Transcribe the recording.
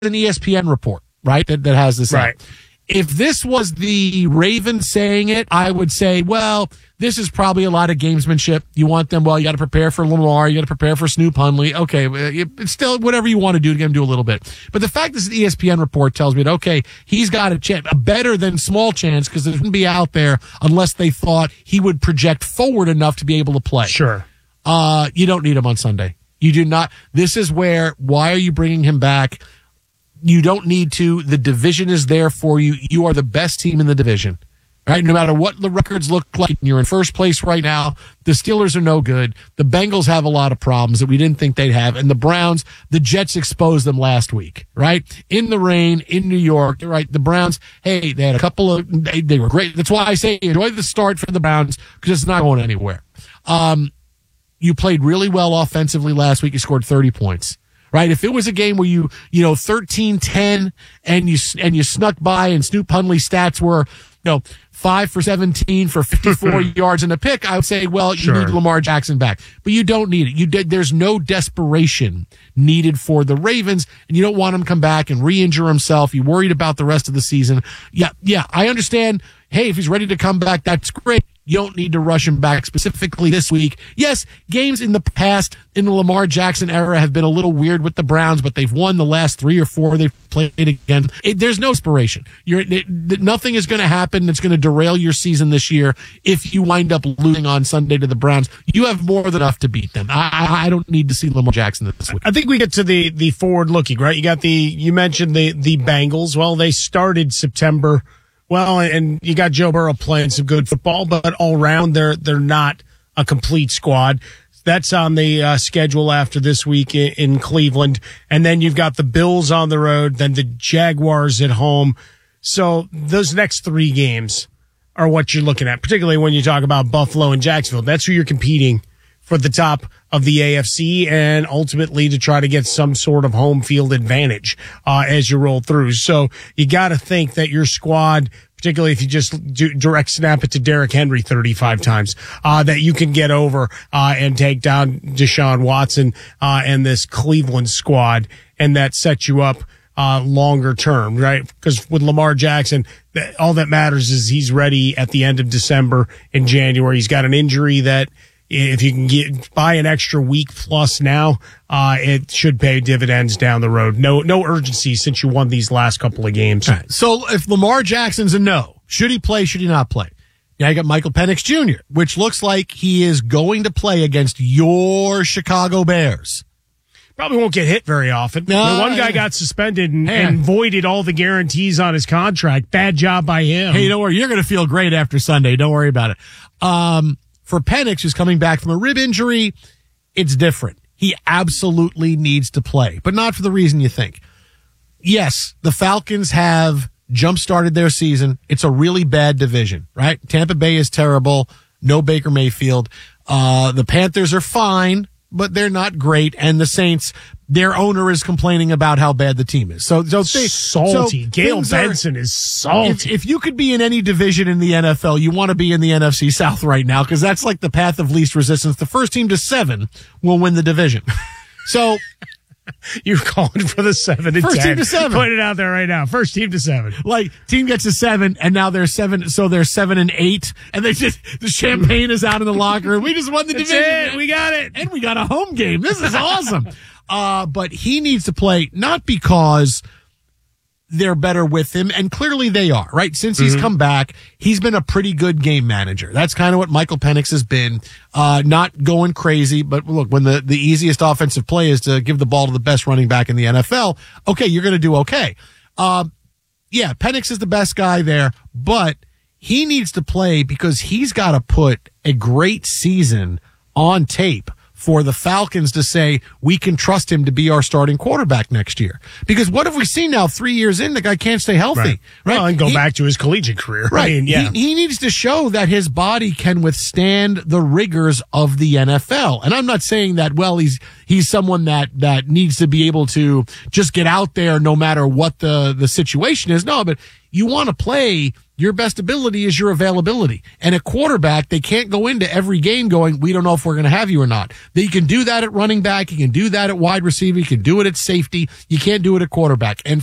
an ESPN report, right, that has this right. out. If this was the Ravens saying it, I would say, well, this is probably a lot of gamesmanship. You want them, well, you got to prepare for Lamar, you got to prepare for Snoop Hundley. Okay, it's still whatever you want to do to get him to do a little bit. But the fact this ESPN report tells me that, okay, he's got a chance, a better than small chance, because it wouldn't be out there unless they thought he would project forward enough to be able to play. Sure. You don't need him on Sunday. You do not. This is where, why are you bringing him back? You don't need to. The division is there for you. You are the best team in the division, right? No matter what the records look like, you're in first place right now. The Steelers are no good. The Bengals have a lot of problems that we didn't think they'd have. And the Browns, the Jets exposed them last week, right? In the rain, in New York, right? The Browns, hey, they had a couple of, they were great. That's why I say enjoy the start for the Browns, because it's not going anywhere. You played really well offensively last week. You scored 30 points. Right? If it was a game where you 13-10 and you snuck by and Snoop Hundley's stats were, 5 for 17 for 54 yards and a pick, I would say, well, you need Lamar Jackson back. But you don't need it. There's no desperation needed for the Ravens, and you don't want him to come back and re-injure himself. You're worried about the rest of the season. Yeah, I understand. Hey, if he's ready to come back, that's great. You don't need to rush him back specifically this week. Yes, games in the past in the Lamar Jackson era have been a little weird with the Browns, but they've won the last 3 or 4 they've played again. There's no inspiration. Nothing is going to happen that's going to derail your season this year if you wind up losing on Sunday to the Browns. You have more than enough to beat them. I don't need to see Lamar Jackson this week. I think we get to the forward looking, right? You mentioned the Bengals. Well, they started September. Well, and you got Joe Burrow playing some good football, but all around they're not a complete squad. That's on the schedule after this week in Cleveland. And then you've got the Bills on the road, then the Jaguars at home. So those next 3 games are what you're looking at, particularly when you talk about Buffalo and Jacksonville. That's who you're competing for the top of the AFC and ultimately to try to get some sort of home field advantage as you roll through. So you got to think that your squad, particularly if you just direct snap it to Derrick Henry 35 times, that you can get over and take down Deshaun Watson and this Cleveland squad, and that sets you up longer term, right? Because with Lamar Jackson, all that matters is he's ready at the end of December and January. He's got an injury that, if you can buy an extra week plus now, it should pay dividends down the road. No urgency since you won these last couple of games. Right. So if Lamar Jackson's a no, should he play? Should he not play? Now you got Michael Penix Jr., which looks like he is going to play against your Chicago Bears. Probably won't get hit very often. No, one guy got suspended and voided all the guarantees on his contract. Bad job by him. Hey, don't worry. You're going to feel great after Sunday. Don't worry about it. For Penix, who's coming back from a rib injury, it's different. He absolutely needs to play, but not for the reason you think. Yes, the Falcons have jump-started their season. It's a really bad division, right? Tampa Bay is terrible. No Baker Mayfield. The Panthers are fine, but they're not great. And the Saints, their owner is complaining about how bad the team is. Salty. Gail Benson is salty. If you could be in any division in the NFL, you want to be in the NFC South right now, because that's like the path of least resistance. The first team to 7 will win the division. So you're calling for the 7 and 10. First team to 7. Put it out there right now. First team to 7. Like, team gets to 7, and now they're 7, so they're 7 and 8, and they just, the champagne is out in the locker, and we just won the division. We got it. And we got a home game. This is awesome. But he needs to play, not because they're better with him, and clearly they are, right? Since he's come back, he's been a pretty good game manager. That's kind of what Michael Penix has been. Not going crazy, but look, when the easiest offensive play is to give the ball to the best running back in the NFL, okay, you're going to do okay. Yeah, Penix is the best guy there, but he needs to play because he's got to put a great season on tape for the Falcons to say, we can trust him to be our starting quarterback next year. Because what have we seen now 3 years in? The guy can't stay healthy. Right? Well, and go back to his collegiate career. Right. I mean, yeah. He needs to show that his body can withstand the rigors of the NFL. And I'm not saying that, well, he's he's someone that needs to be able to just get out there no matter what the situation is. No, but you want to play. Your best ability is your availability. And at quarterback, they can't go into every game going, we don't know if we're going to have you or not. You can do that at running back. You can do that at wide receiver. You can do it at safety. You can't do it at quarterback. And